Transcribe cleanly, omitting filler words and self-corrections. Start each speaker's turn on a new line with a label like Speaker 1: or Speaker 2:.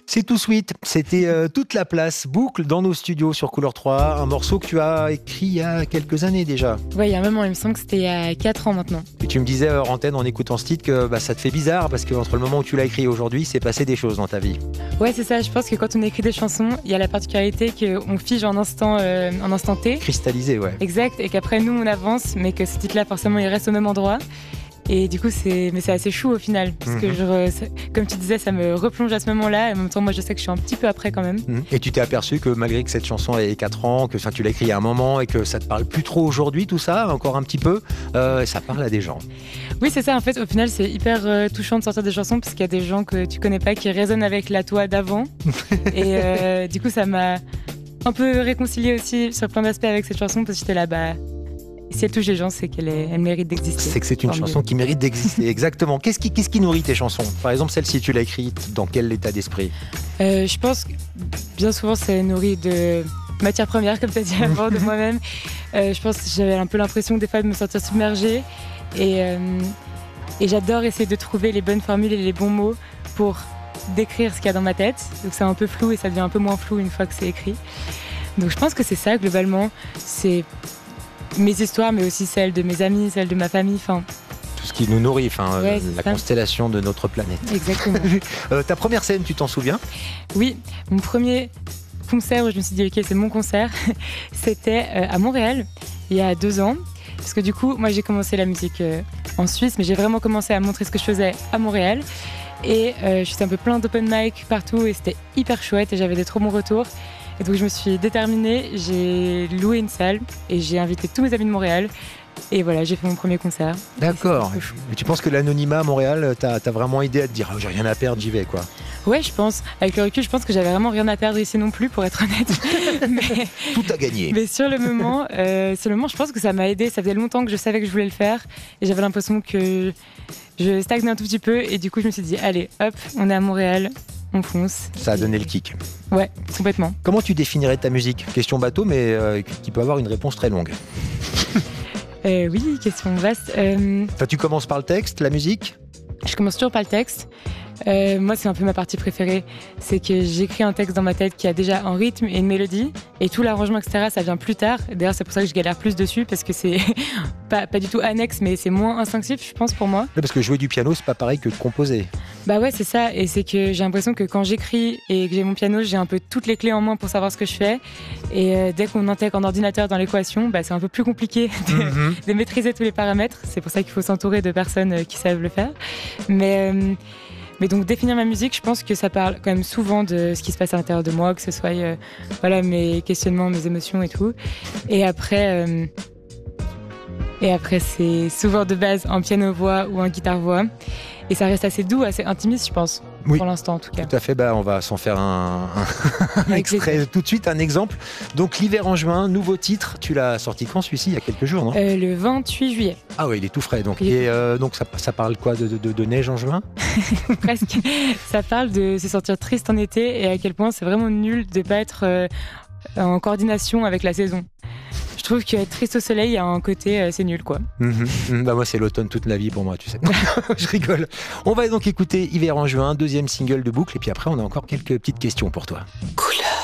Speaker 1: C'est tout sweet, c'était toute la place, boucle dans nos studios sur Couleur 3, un morceau que tu as écrit il y a quelques années déjà.
Speaker 2: Ouais, il y a un moment, il me semble que c'était il y a 4 ans maintenant.
Speaker 1: Et tu me disais hors antenne en écoutant ce titre que ça te fait bizarre parce qu'entre le moment où tu l'as écrit et aujourd'hui, c'est passé des choses dans ta vie.
Speaker 2: Ouais, c'est ça, je pense que quand on écrit des chansons, il y a la particularité qu'on fige en instant T.
Speaker 1: Cristallisé, ouais.
Speaker 2: Exact, et qu'après nous on avance, mais que ce titre-là forcément il reste au même endroit. Et du coup, c'est assez chou au final. Parce que, comme tu disais, ça me replonge à ce moment-là. Et en même temps, moi, je sais que je suis un petit peu après quand même.
Speaker 1: Et tu t'es aperçu que malgré que cette chanson ait 4 ans, que tu l'as écrite il y a un moment et que ça te parle plus trop aujourd'hui, tout ça, encore un petit peu, ça parle à des gens.
Speaker 2: Oui, c'est ça. En fait, au final, c'est hyper touchant de sortir des chansons parce qu'il y a des gens que tu connais pas qui résonnent avec la toi d'avant. Et du coup, ça m'a un peu réconciliée aussi sur plein d'aspects avec cette chanson parce que j'étais là, si elle touche les gens, c'est elle mérite d'exister.
Speaker 1: C'est que c'est une chanson qui mérite d'exister, exactement. Qu'est-ce qui nourrit tes chansons ? Par exemple, celle-ci, tu l'as écrite dans quel état d'esprit ?
Speaker 2: Je pense que bien souvent, c'est nourri de matières premières, comme tu as dit avant, de moi-même. Je pense que j'avais un peu l'impression des fois de me sentir submergée. Et j'adore essayer de trouver les bonnes formules et les bons mots pour décrire ce qu'il y a dans ma tête. Donc c'est un peu flou et ça devient un peu moins flou une fois que c'est écrit. Donc je pense que c'est ça, globalement. C'est mes histoires, mais aussi celles de mes amis, celles de ma famille,
Speaker 1: tout ce qui nous nourrit, la constellation de notre planète.
Speaker 2: Exactement.
Speaker 1: Ta première scène, tu t'en souviens ?
Speaker 2: Oui, mon premier concert où je me suis dit ok, c'est mon concert, c'était à Montréal il y a 2 ans. Parce que du coup, moi j'ai commencé la musique en Suisse, mais j'ai vraiment commencé à montrer ce que je faisais à Montréal. Et je suis un peu plein d'open mic partout et c'était hyper chouette et j'avais des trop bons retours. Et donc je me suis déterminée, j'ai loué une salle et j'ai invité tous mes amis de Montréal. Et voilà, j'ai fait mon premier concert.
Speaker 1: D'accord. Et tu penses que l'anonymat à Montréal t'a vraiment aidé à te dire j'ai rien à perdre, j'y vais quoi ?
Speaker 2: Ouais, je pense. Avec le recul, je pense que j'avais vraiment rien à perdre ici non plus, pour être honnête. Mais,
Speaker 1: tout a gagné.
Speaker 2: Mais sur le moment, je pense que ça m'a aidé. Ça faisait longtemps que je savais que je voulais le faire et j'avais l'impression que je stagnais un tout petit peu. Et du coup, je me suis dit, allez, hop, on est à Montréal. On fonce.
Speaker 1: Ça a donné le kick.
Speaker 2: Ouais, complètement.
Speaker 1: Comment tu définirais ta musique ? Question bateau, mais qui peut avoir une réponse très longue.
Speaker 2: Oui, question vaste.
Speaker 1: Tu commences par le texte, la musique ?
Speaker 2: Je commence toujours par le texte. Moi, c'est un peu ma partie préférée. C'est que j'écris un texte dans ma tête qui a déjà un rythme et une mélodie. Et tout l'arrangement, etc., ça vient plus tard. D'ailleurs, c'est pour ça que je galère plus dessus, parce que c'est pas du tout annexe, mais c'est moins instinctif, je pense, pour moi.
Speaker 1: Oui, parce que jouer du piano, c'est pas pareil que de composer.
Speaker 2: Ouais, c'est ça. Et c'est que j'ai l'impression que quand j'écris et que j'ai mon piano, j'ai un peu toutes les clés en main pour savoir ce que je fais. Et dès qu'on intègre un ordinateur dans l'équation, c'est un peu plus compliqué de maîtriser tous les paramètres. C'est pour ça qu'il faut s'entourer de personnes qui savent le faire. Mais donc définir ma musique, je pense que ça parle quand même souvent de ce qui se passe à l'intérieur de moi, que ce soit mes questionnements, mes émotions et tout. Et après c'est souvent de base un piano-voix ou un guitare-voix. Et ça reste assez doux, assez intimiste, je pense, pour l'instant en tout cas.
Speaker 1: Tout à fait, on va s'en faire un extrait tout de suite, un exemple. Donc l'hiver en juin, nouveau titre, tu l'as sorti quand celui-ci, il y a quelques jours, non ?
Speaker 2: Le 28 juillet.
Speaker 1: Ah oui, il est tout frais. Donc, donc ça parle quoi de neige en juin ?
Speaker 2: Presque. Ça parle de se sentir triste en été et à quel point c'est vraiment nul de ne pas être en coordination avec la saison. Je trouve qu'être triste au soleil, il y a un côté, c'est nul quoi.
Speaker 1: Moi, c'est l'automne toute la vie pour moi, tu sais. Je rigole. On va donc écouter Hiver en juin, 2e single de Boucle, et puis après, on a encore quelques petites questions pour toi.
Speaker 3: Couleur.